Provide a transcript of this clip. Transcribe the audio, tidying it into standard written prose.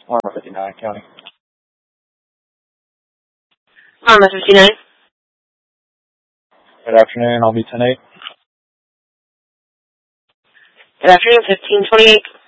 Armor 59 County. Armor 59. Good afternoon. I'll be 10-8. Good afternoon, 1528.